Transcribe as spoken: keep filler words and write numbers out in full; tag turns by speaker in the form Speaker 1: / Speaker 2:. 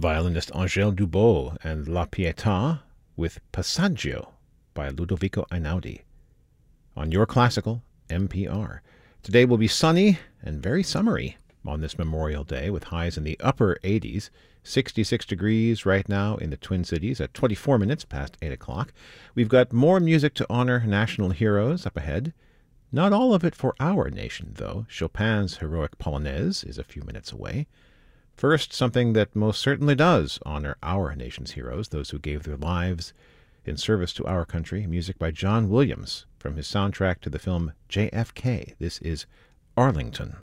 Speaker 1: violinist Angèle Dubot and La Pietà with Passaggio by Ludovico Einaudi on Your Classical N P R. Today will be sunny and very summery on this Memorial Day with highs in the upper eighties, sixty-six degrees right now in the Twin Cities at twenty-four minutes past eight o'clock. We've got more music to honor national heroes up ahead. Not all of it for our nation, though. Chopin's Heroic Polonaise is a few minutes away. First, something that most certainly does honor our nation's heroes, those who gave their lives in service to our country. Music by John Williams from his soundtrack to the film J F K. This is Arlington.